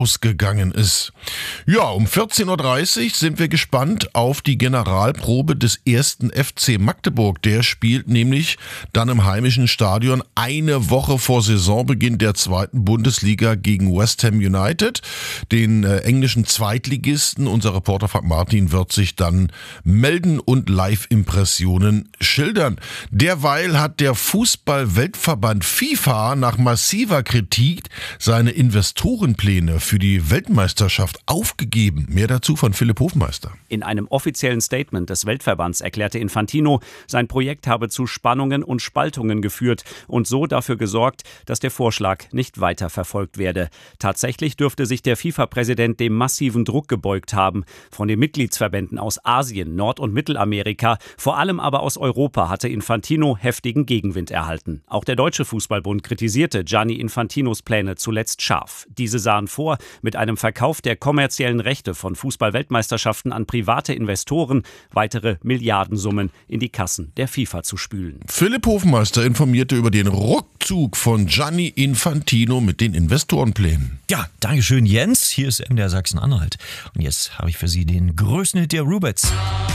ausgegangen ist. Ja, um 14.30 Uhr sind wir gespannt auf die Generalprobe des ersten FC Magdeburg. Der spielt nämlich dann im heimischen Stadion eine Woche vor Saisonbeginn der zweiten Bundesliga gegen West Ham United, den englischen Zweitligisten. Unser Reporter Frank Martin wird sich dann melden und Live-Impressionen schildern. Derweil hat der Fußball-Weltverband FIFA nach massiver Kritik seine Investorenpläne für die Weltmeisterschaft aufgegeben. Mehr dazu von Philipp Hofmeister. In einem offiziellen Statement des Weltverbands erklärte Infantino, sein Projekt habe zu Spannungen und Spaltungen geführt und so dafür gesorgt, dass der Vorschlag nicht weiter verfolgt werde. Tatsächlich dürfte sich der FIFA-Präsident dem massiven Druck gebeugt haben. Von den Mitgliedsverbänden aus Asien, Nord- und Mittelamerika, vor allem aber aus Europa hatte Infantino heftigen Gegenwind erhalten. Auch der Deutsche Fußballbund kritisierte Gianni Infantinos Pläne zuletzt scharf. Diese sahen vor, mit einem Verkauf der kommerziellen Rechte von Fußball-Weltmeisterschaften an private Investoren weitere Milliardensummen in die Kassen der FIFA zu spülen. Philipp Hofmeister informierte über den Rückzug von Gianni Infantino mit den Investorenplänen. Ja, dankeschön Jens. Hier ist MDR Sachsen-Anhalt. Und jetzt habe ich für Sie den größten Hit der Rubets.